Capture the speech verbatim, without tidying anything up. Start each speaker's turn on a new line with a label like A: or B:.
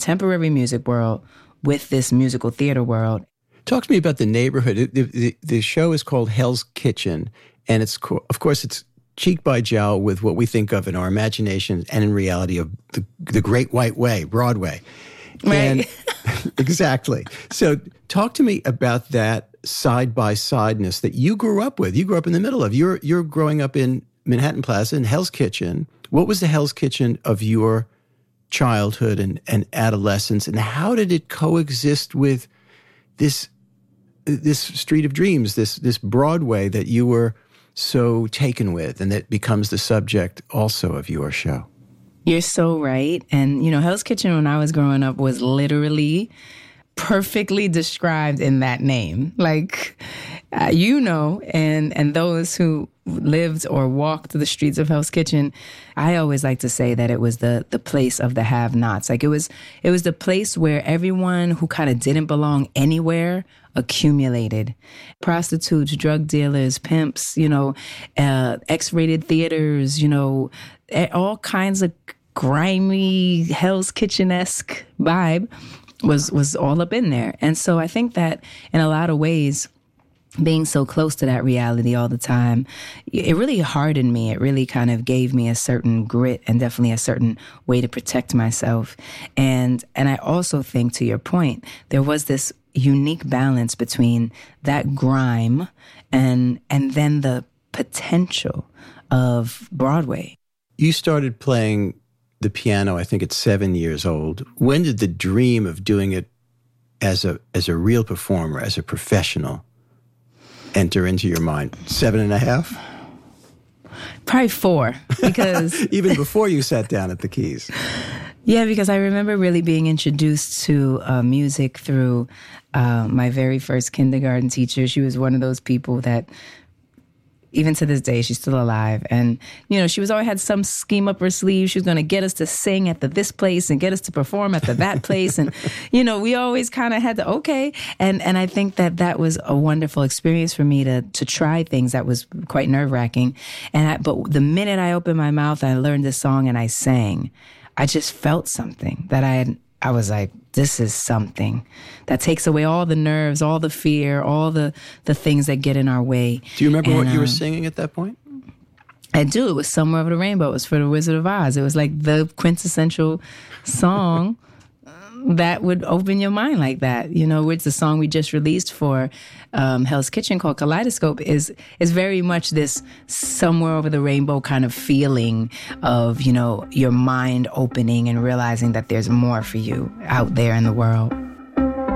A: contemporary music world with this musical theater world.
B: Talk to me about the neighborhood. The, the, the show is called Hell's Kitchen, and it's, co- of course, it's cheek by jowl with what we think of in our imagination and in reality of the, the Great White Way, Broadway.
A: Right.
B: And, exactly. So talk to me about that side-by-sideness that you grew up with. You grew up in the middle of. You're, you're growing up in Manhattan Plaza in Hell's Kitchen. What was the Hell's Kitchen of your childhood and, and adolescence, and how did it coexist with this this Street of Dreams, this this Broadway that you were so taken with, and that becomes the subject also of your show?
A: You're so right. And, you know, Hell's Kitchen when I was growing up was literally perfectly described in that name. Like, uh, you know, and and those who lived or walked the streets of Hell's Kitchen, I always like to say that it was the the place of the have-nots. Like it was it was the place where everyone who kind of didn't belong anywhere accumulated. Prostitutes, drug dealers, pimps, you know, uh, X-rated theaters, you know, all kinds of grimy Hell's Kitchen-esque vibe was was all up in there. And so I think that in a lot of ways, being so close to that reality all the time, it really hardened me. It really kind of gave me a certain grit and definitely a certain way to protect myself. And and I also think, to your point, there was this unique balance between that grime and and then the potential of Broadway.
B: You started playing the piano, I think, at seven years old. When did the dream of doing it as a as a real performer, as a professional, enter into your mind? Seven and a half?
A: Probably four, because...
B: Even before you sat down at the keys.
A: Yeah, because I remember really being introduced to uh, music through uh, my very first kindergarten teacher. She was one of those people that, even to this day, she's still alive. And, you know, she was always had some scheme up her sleeve. She was going to get us to sing at the this place and get us to perform at the that place. And, you know, we always kind of had to, okay. And and I think that that was a wonderful experience for me to to try things that was quite nerve-wracking. And I, but the minute I opened my mouth, I learned this song and I sang, I just felt something that I had. I was like, this is something that takes away all the nerves, all the fear, all the, the things that get in our way.
B: Do you remember
A: and,
B: what you were
A: um,
B: singing at that point?
A: I do. It was Somewhere Over the Rainbow. It was for The Wizard of Oz. It was like the quintessential song that would open your mind like that. You know, it's a song we just released for um, Hell's Kitchen called Kaleidoscope, is is very much this somewhere over the rainbow kind of feeling of, you know, your mind opening and realizing that there's more for you out there in the world.